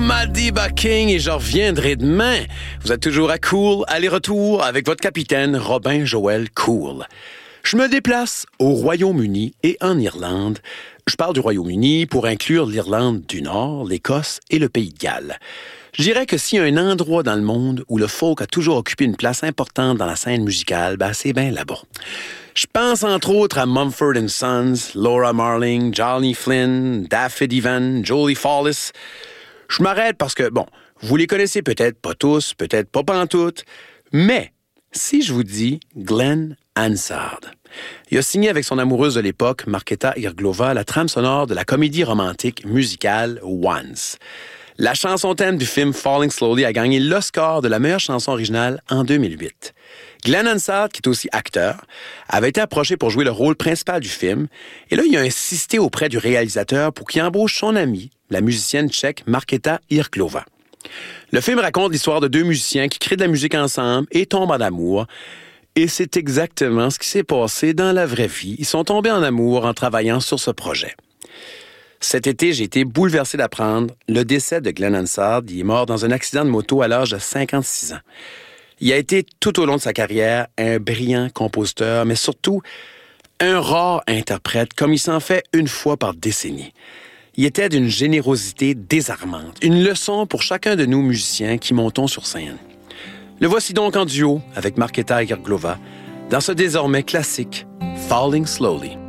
Madiba King et je reviendrai demain. Vous êtes toujours à Cool, aller-retour avec votre capitaine Robin Joël Cool. Je me déplace au Royaume-Uni et en Irlande. Je parle du Royaume-Uni pour inclure l'Irlande du Nord, l'Écosse et le Pays de Galles. Je dirais que s'il y a un endroit dans le monde où le folk a toujours occupé une place importante dans la scène musicale, c'est bien là-bas. Je pense entre autres à Mumford & Sons, Laura Marling, Johnny Flynn, Daffy Divan, Jolie Follis. Je m'arrête parce que, vous les connaissez peut-être pas tous, peut-être pas pantoute, mais si je vous dis Glenn Hansard, il a signé avec son amoureuse de l'époque, Markéta Irglova, la trame sonore de la comédie romantique musicale Once. La chanson thème du film Falling Slowly a gagné l'Oscar de la meilleure chanson originale en 2008. Glenn Hansard, qui est aussi acteur, avait été approché pour jouer le rôle principal du film, et là, il a insisté auprès du réalisateur pour qu'il embauche son amie, la musicienne tchèque Markéta Irglova. Le film raconte l'histoire de deux musiciens qui créent de la musique ensemble et tombent en amour, et c'est exactement ce qui s'est passé dans la vraie vie. Ils sont tombés en amour en travaillant sur ce projet. Cet été, j'ai été bouleversé d'apprendre le décès de Glenn Hansard. Il est mort dans un accident de moto à l'âge de 56 ans. Il a été tout au long de sa carrière un brillant compositeur, mais surtout un rare interprète, comme il s'en fait une fois par décennie. Il était d'une générosité désarmante, une leçon pour chacun de nous musiciens qui montons sur scène. Le voici donc en duo avec Markéta Irglova dans ce désormais classique Falling Slowly.